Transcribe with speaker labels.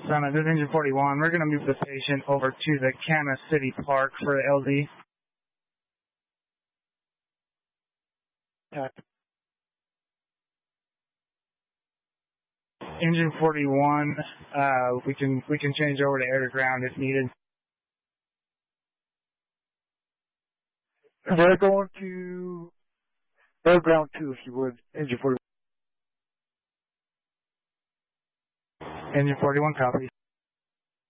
Speaker 1: Summit, this is Engine 41. We're going to move the patient over to the Kansas City Park for the LD. Engine 41, we can change over to air to ground if needed.
Speaker 2: They're going to air ground 2, if you would, Engine 41.
Speaker 1: Engine 41, copy.